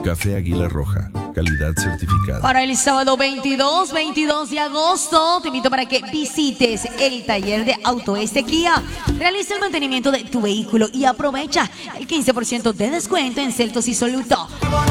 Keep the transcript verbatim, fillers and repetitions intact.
Café Águila Roja, calidad certificada. Para el sábado veintidós, veintidós de agosto, te invito para que visites el taller de Autoeste Kia. Realiza el mantenimiento de tu vehículo y aprovecha el quince por ciento de descuento en Celtos y Soluto.